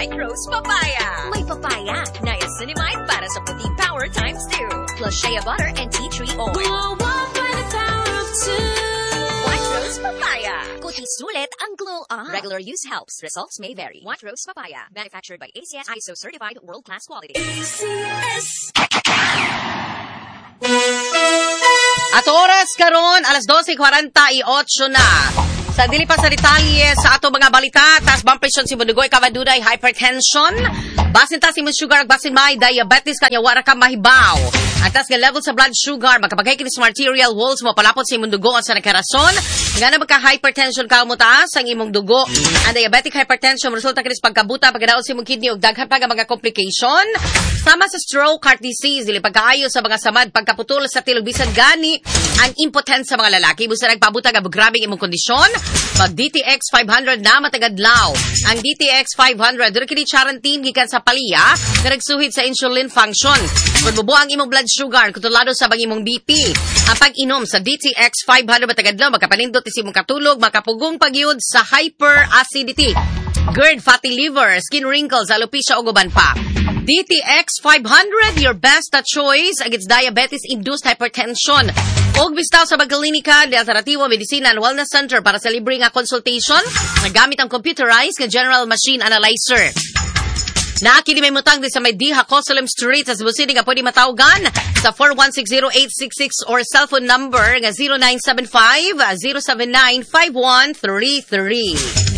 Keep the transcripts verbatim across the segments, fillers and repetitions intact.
White Rose Papaya. May papaya, niacinamide para sa puti power times two. Plus shea butter and tea tree oil. Wow, wow, for the power of two. White Rose Papaya. Kuti sulit ang glow up. Regular use helps. Results may vary. White Rose Papaya. Manufactured by A C S I S O certified world-class quality. A C S. At oras karon alas dose forty-eight na. Sa dili pa sa detalye sa ato mga balita, tas bumpresyon si Mudugoy kamaduday hypertension. Basin ta si sugar, basin may diabetes kanya wara ka mahibaw. At tas nga level sa blood sugar, magkapagay kini sa arterial walls mo palapot sa imong dugo sa nakarason. Nga na magka-hypertension ka mo taas ang imong dugo. Ang diabetic hypertension resulta kini sa pagkabuta, pagkadaot sa imong kidney ug daghan pa nga mga complication. Sama sa stroke, heart disease, dili pagkaayo sa mga samad, pagkaputol sa tilog bisan gani ang impotence sa mga lalaki. Busa nagpabuta nga grabe imong kondisyon. Pag D T X five hundred na matagadlaw. Ang D T X five hundred dili kini charantin gikan sa palya nga nagsuhid sa insulin function. Kung bubuo ang imong blood sugar kutulado sa bang imong B P. Ang pag-inom sa D T X five hundred matagadlaw makapanindot sa imong katulog, makapugong pagyud sa hyperacidity, GERD, fatty liver, skin wrinkles, alopecia ug uban pa. D T X five hundred, your best choice against diabetes-induced hypertension. Og bistaw sa Bagalinica de Alternativo Medicina and Wellness Center para sa libre nga consultation, nagamit ang computerized nga general machine analyzer. Naakini may mutang din sa may Diha Cosalem Street sa Cebu City nga pwede matawgan sa four one six zero eight six six or cellphone number nga zero nine seven five zero seven nine five one three three.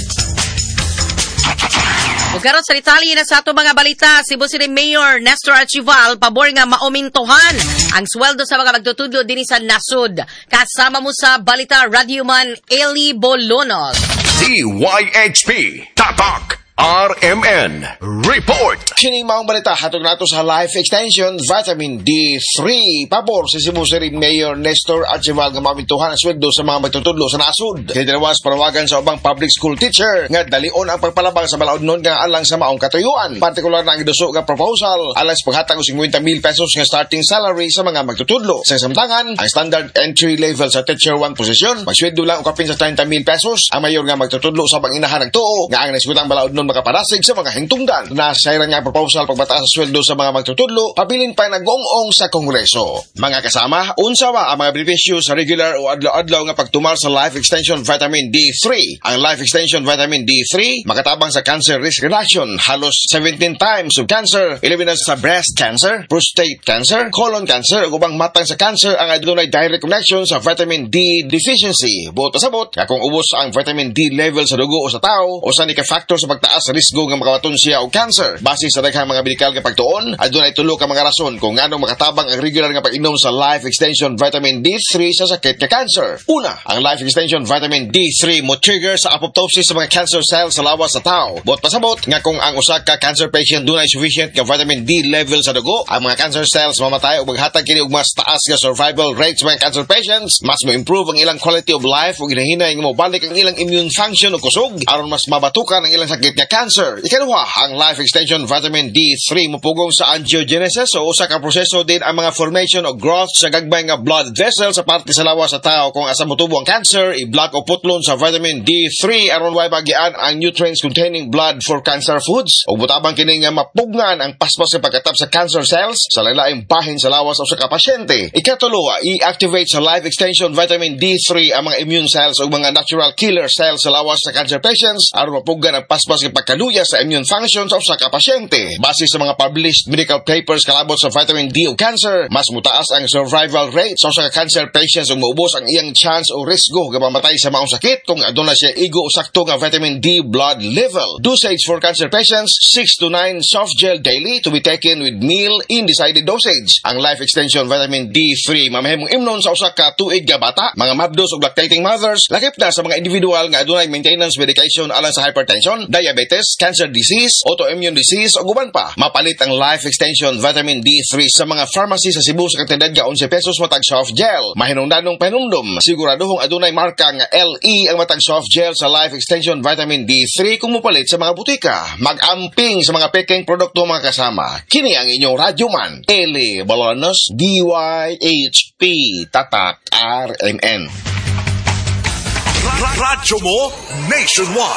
O karon sa detalye na sa ato mga balita, Cebu City Mayor Nestor Archival pabor nga maumintuhan ang sweldo sa mga magtutudlo dinhi sa nasud. Kasama mo sa balita Radyoman Eli Bolonos. D Y H P Tatak R M N Report. Kining maong balita hatog nato sa Life Extension Vitamin D three. Pabor si Cebu City Mayor Nestor Archival nga mamintuhan ang sweldo sa mga magtutudlo sa nasud. Kinitinawas panawagan sa ubang public school teacher nga dalion ang pagpalabang sa balaod nun nga alang sa maong katuyuan. Partikular na ang iduso nga proposal alang sa paghatag og fifty mil pesos nga starting salary sa mga magtutudlo. Sa samtangan, ang standard entry level sa teacher one position magsweldo lang og kapin sa thirty mil pesos. Ang mayor nga magtutudlo sa panginahan nagtuo nga ang naswitang balaod nun makaparasig sa mga hintungdan. Nasayran nga ang proposal pagbataas sa sweldo sa mga magtutudlo, pabilin pa nag-ong-ong sa Kongreso. Mga kasama, unsa ba ang mga benepisyo sa regular o adlaw-adlaw nga pagtumal sa Life Extension Vitamin D three? Ang Life Extension Vitamin D three makatabang sa cancer risk reduction, halos seventeen times of cancer, eleven na sa breast cancer, prostate cancer, colon cancer, ug ubang matang sa cancer ang adunay direct connection sa vitamin D deficiency. Buot pasabot, nga kung ubos ang vitamin D level sa dugo o sa tao, usa ni ka factor sa pagtaas sa risgo nga makawaton siya og cancer. Base sa daghang mga medikal nga pagtuon, adunay tulo ka mga rason kung ngano makatabang ang regular nga pag-inom sa Life Extension Vitamin D three sa sakit nga cancer. Una, ang Life Extension Vitamin D three mo trigger sa apoptosis sa mga cancer cells sa lawas sa tao. Buot pasabot nga kung ang usa ka cancer patient dunay sufficient nga vitamin D level sa dugo, ang mga cancer cells mamatay ug maghatag kini og mas taas nga survival rate sa mga cancer patients. Mas mo improve ang ilang quality of life ug ginahinay nga mobalik ang ilang immune function ug kusog aron mas mabatukan ang ilang sakit nga cancer. Ikaduha, ang Life Extension Vitamin D three mupugong sa angiogenesis o usa ka proseso din ang mga formation o growth sa gagmay nga blood vessel sa parte sa lawas sa tao. Kung asa motubo ang cancer, i-block o putlon sa vitamin D three aron way bagian ang nutrients containing blood for cancer foods o butabang kini nga mapugnan ang paspas sa pagkatap sa cancer cells sa lain-laing bahin sa lawas o sa ka pasyente. Ikatulo, i-activate sa Life Extension Vitamin D three ang mga immune cells o mga natural killer cells sa lawas sa cancer patients aron mapugnan ang paspas sa pagkaluya sa immune function sa usa ka pasyente. Base sa mga published medical papers kalabot sa vitamin D o cancer, mas mutaas ang survival rate sa usa ka cancer patients ug maubos ang iyang chance o risgo nga mamatay sa maong sakit kung aduna siya igo o sakto nga vitamin D blood level. Dosage for cancer patients, six to nine soft gel daily to be taken with meal in decided dosage. Ang Life Extension Vitamin D three mamahimong imnon sa usa ka tuig nga bata, mga mabdos ug lactating mothers, lakip na sa mga individual nga adunay maintenance medication alang sa hypertension, diabetes, cancer disease, autoimmune disease o guban pa. Mapalit ang Life Extension Vitamin D three sa mga pharmacy sa Cebu sa kantidad nga eleven pesos matag soft gel. Mahinungdanong panumdum, siguraduhong adunay marka nga L E ang matag soft gel sa Life Extension Vitamin D three kung mupalit sa mga butika. Mag-amping sa mga peking produkto mga kasama. Kini ang inyong radyoman, Eli Bolonos, D Y H P Tatak R M N. Radyo mo nationwide.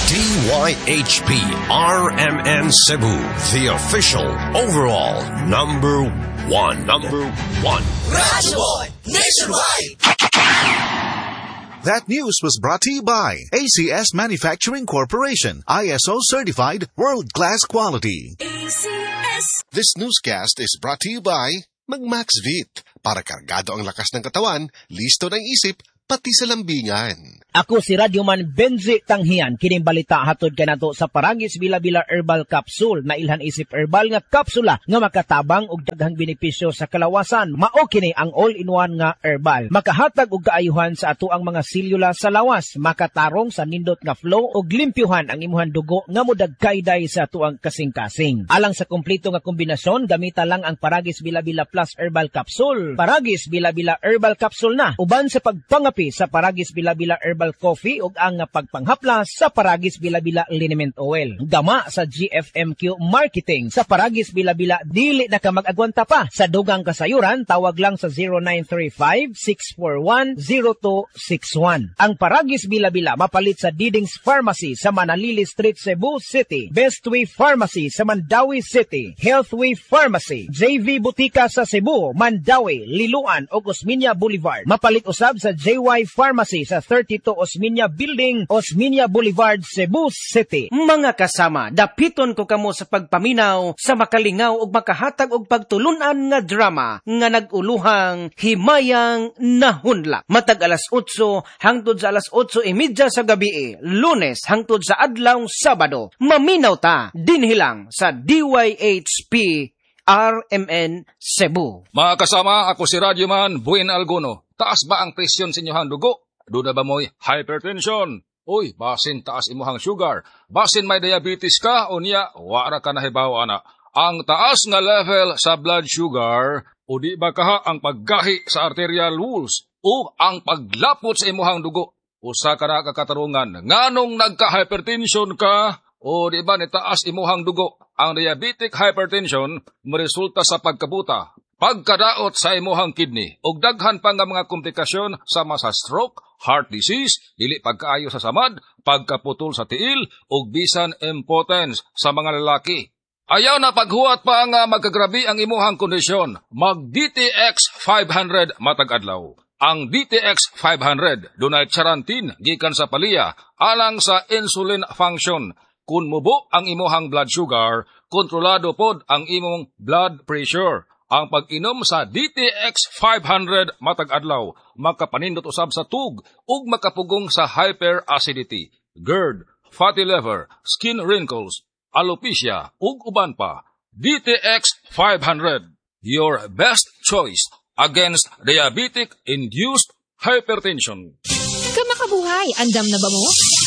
D Y H P R M N Cebu, the official overall number one. Number one. Radyo Nationwide. That news was brought to you by A C S Manufacturing Corporation, I S O certified world-class quality. A C S. This newscast is brought to you by Magmaxvit. Para kargado ang lakas ng katawan, listo ng isip, pati sa lambingan. Ako si Radyoman Benzi Tanghian, kining balita hatod kanato sa Paragis Bila-Bila Herbal Capsule na ilhan isip herbal nga kapsula nga makatabang og daghang benepisyo sa kalawasan. Mao kini ang all-in-one nga herbal. Makahatag og kaayuhan sa ato ang mga selula sa lawas, makatarong sa nindot nga flow og limpyuhan ang imuhang dugo nga modagkayday sa ato ang kasing-kasing. Alang sa kompleto nga kombinasyon, gamita lang ang Paragis Bila-Bila Plus Herbal Capsule. Paragis Bila-Bila Herbal Capsule na uban sa pagpangapi sa Paragis Bila-Bila Herbal Coffee ug ang pagpanghapla sa Paragis Bila-Bila Liniment Oil. Gama sa G F M Q Marketing sa Paragis Bila-Bila dili na ka mag-agwanta pa. Sa dugang kasayuran, tawag lang sa zero nine three five, six four one, zero two six one. Ang Paragis Bila-Bila mapalit sa Diding's Pharmacy sa Manalili Street, Cebu City, Bestway Pharmacy sa Mandawi City, Healthway Pharmacy, J V Butika sa Cebu, Mandawi, Liloan ug Osmeña Boulevard. Mapalit usab sa J Y Pharmacy sa thirty-two Osmeña Building, Osmeña Boulevard, Cebu City. Mga kasama, dapiton ko kamo sa pagpaminaw sa makalingaw ug makahatag og pagtulunan nga drama nga naguluhang Himayang Nahunlak. Matag alas otso hangtod sa alas otso e media sa gabi, Lunes hangtod sa adlaw Sabado. Maminaw ta dinhi lang sa D Y H P R M N Cebu. Mga kasama, ako si Radyoman Buen Alguno. Taas ba ang presyon sa inyong dugo? Duda ba mo'y hypertension? Uy, basin taas imuhang sugar. Basin may diabetes ka o niya, wara ka nahibaw ana. Ang taas nga level sa blood sugar, o di ba kaha ang paggahi sa arterial walls o ang paglapot sa imuhang dugo? Usa ka na kakatarungan, nganong nagka-hypertension ka? O di ba ni taas imuhang dugo? Ang diabetic hypertension maresulta sa pagkabuta, pagkadaot sa imuhang kidney, ug daghan pa nga mga komplikasyon sama sa stroke, heart disease, dili pagkaayo sa samad, pagkaputol sa tiil, ug bisan impotence sa mga lalaki. Ayaw na paghuwat pa nga magkagrabi ang imuhang kondisyon, mag-D T X five hundred matag adlaw. Ang D T X five hundred dunay charantin gikan sa palya alang sa insulin function. Kung mubo ang imuhang blood sugar, kontrolado pod ang imong blood pressure. Ang pag-inom sa D T X five hundred matag adlaw, makapanindot usab sa tug ug makapugong sa hyperacidity, GERD, fatty liver, skin wrinkles, alopecia ug uban pa. D T X five hundred, your best choice against diabetic-induced hypertension. Kamakabuhay, andam na ba mo?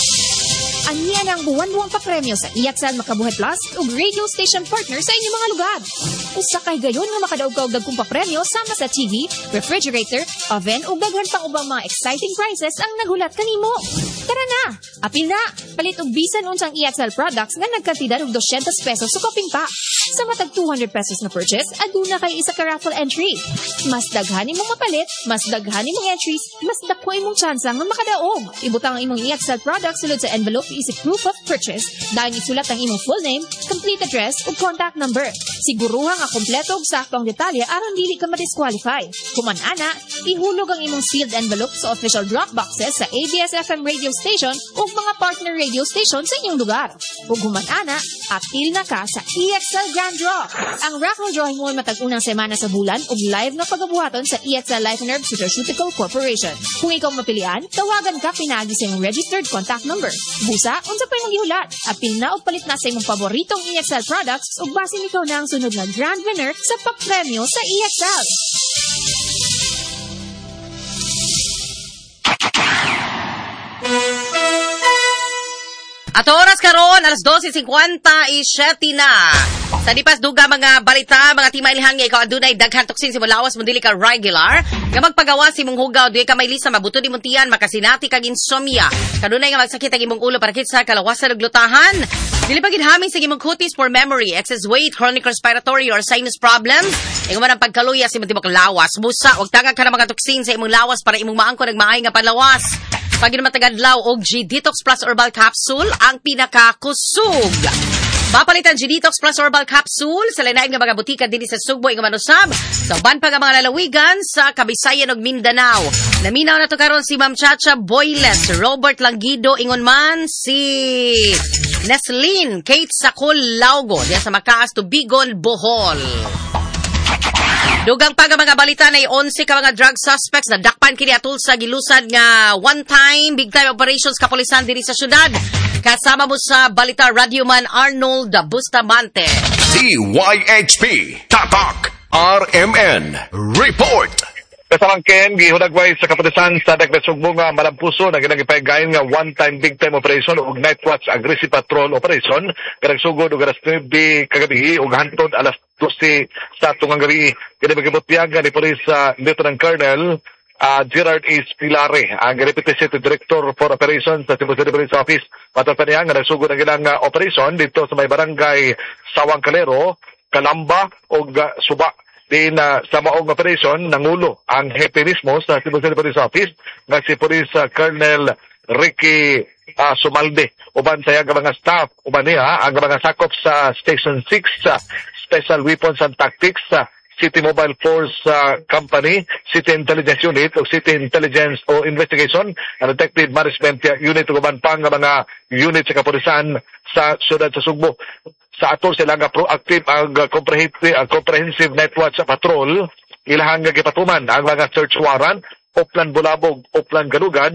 Anya ng buwan-buwang papremyo sa I X L Makabuhay Plus ug radio station partner sa inyong mga lugar. Usa kay gayon nga makadaog-og dagkong papremyo sama sa T V, refrigerator, oven ug daghan pang ubang mga exciting prizes ang naghulat kanimo. Tara na, apil na, palit og bisan unsang I X L products nga nagkantidad og two hundred pesos sa koping pa. Sa matag two hundred pesos na purchase, aduna kay isa ka raffle entry. Mas daghan imong mapalit, mas daghan imong entries, mas dako imong tsansa nga makadaog. Ibutang ang imong I X L products sulod sa envelope isip proof of purchase, dahil isulat ang imong full name, complete address ug contact number. Siguruha nga kompleto ug sakto ang detalye aron dili ka ma-disqualify. Kuman ana, ihulog ang imong sealed envelope sa official drop boxes sa A B S F M radio station ug mga partner radio station sa inyong lugar. Ug human ana, apil na ka sa I X L Grand Draw. Ang raffle drawing mo matag unang semana sa bulan ug live na pagabuhaton sa I X L Life and Herb Nutraceutical Corporation. Kung ikaw mapilian, tawagan ka pinagi sa imong registered contact number. Busa, unsa pa imong gihulat? Apil na og palit na sa imong paboritong I X L products ug basin ikaw na ang sunod na grand winner sa papremyo sa I X L. At oras karon alas twelve fifty-seven na. Sa dipas duga mga balita, mga timailhan nga ikaw adunay daghan tuksin si mulawas mo dili ka regular, nga magpagawa si mong hugaw di ka may lisa mabuto di muntian makasinati kag insomnia. Kadunay nga magsakit ang imong ulo para kit sa kalawasan ug lutahan. Dili pa gid haming sa imong kutis for memory, excess weight, chronic respiratory or sinus problems. Ingon man ang pagkaluya si matibok lawas, busa og tagag ka na mga tuksin sa imong lawas para imong maangkon ug maay nga panlawas. Paginumatagadlaw og G-Detox Plus Herbal Capsule ang pinakakusog. Mapalitan G-Detox Plus Herbal Capsule sa linaing nga mga butika dinhi sa Sugbo ing manusab sa uban pa nga mga lalawigan sa Kabisayan ug Mindanao. Naminaw na to karon si Ma'am Chacha Boyles, Robert Langido ingon man si Neslin Kate Sakol Laugo diya sa Makaas Tubigon, Bohol. Dugang pa nga mga balita na eleven ka mga drug suspects na dakpan kini atul sa gilusad nga one-time big-time operations kapulisan diri sa syudad. Kasama mo sa balita Radyoman Arnold Bustamante. D Y H P Tatak R M N Report. Kasamang Ken, gihunagway sa kapulisan sa Dagmet Sugbo nga Malampuso na ginagipaygayon nga one-time big-time operation o night watch aggressive patrol operation. Kanagsugod og alas nueve kagabi ug hantod alas twelve sa tungang gabi. Ginagipaygayon ni Police uh, Lieutenant Colonel uh, Gerard A. Spilare, ang Deputy City Director for Operations sa Cebu City Police Office. Matod pa niya nga nagsugod ang ilang uh, operation dito sa may barangay Sawang Calero, Calamba o uh, Suba. Di na sa maong operation, nangulo ang hepe mismo sa Cebu City Police Office nga si Police uh, Colonel Ricky uh, Sumalde. Uban sa yang mga staff, uban niya ang mga sakop sa Station six, uh, Special Weapons and Tactics, uh, City Mobile Force uh, Company, City Intelligence Unit o City Intelligence o Investigation, and Detective Management Unit o uban pang mga unit sa kapulisan sa siyudad sa Sugbo. Sa atol sila nga proactive ang uh, comprehensive, uh, comprehensive night watch patrol, ilahang gipatuman ang mga search warrant, Oplan Bulabog, Oplan Galugan,